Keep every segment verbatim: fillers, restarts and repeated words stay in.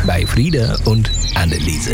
bei Frieda und Anneliese.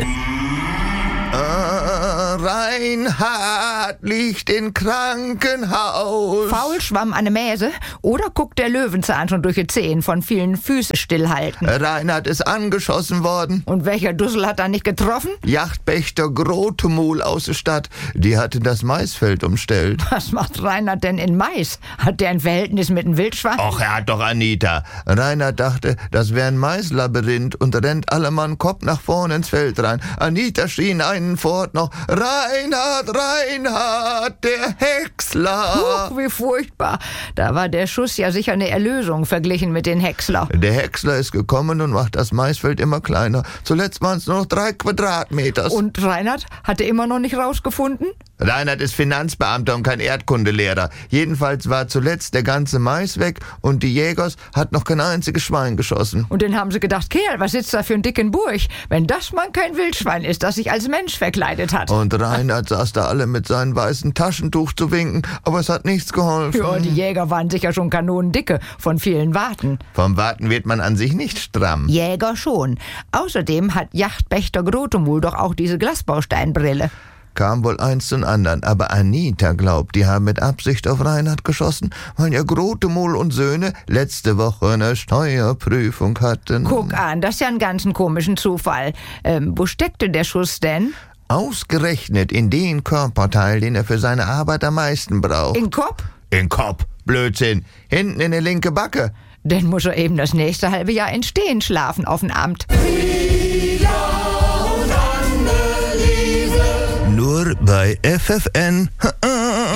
Reinhard liegt im Krankenhaus. Faul schwamm eine Mäse oder guckt der Löwenzahn schon durch die Zehen von vielen Füßen stillhalten? Reinhard ist angeschossen worden. Und welcher Dussel hat da nicht getroffen? Yachtpächter Grotemuhl aus der Stadt. Die hatte das Maisfeld umstellt. Was macht Reinhard denn in Mais? Hat der ein Verhältnis mit einem Wildschwein? Och, er hat doch Anita. Reinhard dachte, das wäre ein Maislabyrinth und rennt allemann Kopf nach vorne ins Feld rein. Anita schrie ihn einen fort noch: Reinhard, Reinhard, der Häcksler. Huch, wie furchtbar. Da war der Schuss ja sicher eine Erlösung verglichen mit den Häcksler. Der Häcksler ist gekommen und macht das Maisfeld immer kleiner. Zuletzt waren es nur noch drei Quadratmeter. Und Reinhard hatte immer noch nicht rausgefunden? Reinhard ist Finanzbeamter und kein Erdkundelehrer. Jedenfalls war zuletzt der ganze Mais weg und die Jägers hat noch kein einziges Schwein geschossen. Und dann haben sie gedacht, Kerl, was sitzt da für ein dicken Burg? Wenn das mal kein Wildschwein ist, das sich als Mensch verkleidet hat. Und Reinhard saß da alle mit seinem weißen Taschentuch zu winken, aber es hat nichts geholfen. Ja, die Jäger waren sicher schon kanonendicke von vielen Warten. Vom Warten wird man an sich nicht stramm. Jäger schon. Außerdem hat Yachtpächter Grotemuhl doch auch diese Glasbausteinbrille. Kam wohl eins zum anderen, aber Anita glaubt, die haben mit Absicht auf Reinhard geschossen, weil ja Grotemuhl und Söhne letzte Woche eine Steuerprüfung hatten. Guck an, das ist ja ein ganz komischen Zufall. Ähm, wo steckte der Schuss denn? Ausgerechnet in den Körperteil, den er für seine Arbeit am meisten braucht. In Kopf? In Kopf, Blödsinn. Hinten in der linke Backe. Dann muss er eben das nächste halbe Jahr in Stehen schlafen auf dem Amt. Nur bei F F N.